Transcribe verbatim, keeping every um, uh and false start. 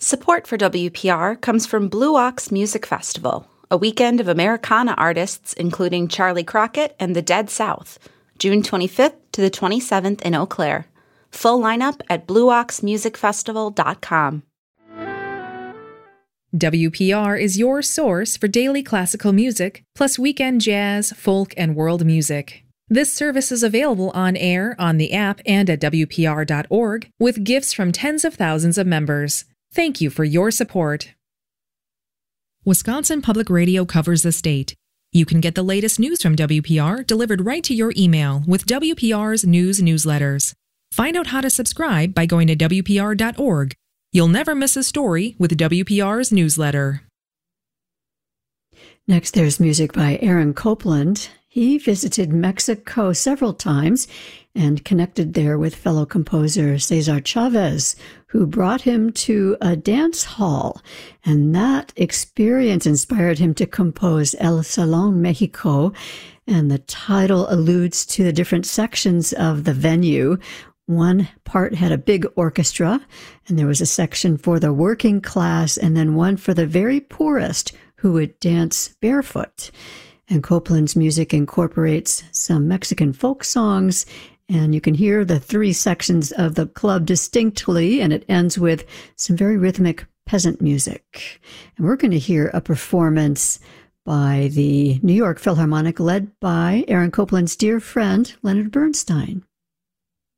Support for W P R comes from Blue Ox Music Festival, a weekend of Americana artists including Charlie Crockett and the Dead South, June twenty-fifth to the twenty-seventh in Eau Claire. Full lineup at blue ox music festival dot com. W P R is your source for daily classical music, plus weekend jazz, folk, and world music. This service is available on air, on the app, and at W P R dot org, with gifts from tens of thousands of members. Thank you for your support. Wisconsin Public Radio covers the state. You can get the latest news from W P R delivered right to your email with W P R's news newsletters. Find out how to subscribe by going to W P R dot org. You'll never miss a story with W P R's newsletter. Next, there's music by Aaron Copland. He visited Mexico several times and connected there with fellow composer Cesar Chavez, who brought him to a dance hall. And that experience inspired him to compose El Salón Mexico. And the title alludes to the different sections of the venue. One part had a big orchestra, and there was a section for the working class, and then one for the very poorest who would dance barefoot. And Copland's music incorporates some Mexican folk songs, and you can hear the three sections of the club distinctly, and it ends with some very rhythmic peasant music. And we're going to hear a performance by the New York Philharmonic led by Aaron Copland's dear friend, Leonard Bernstein.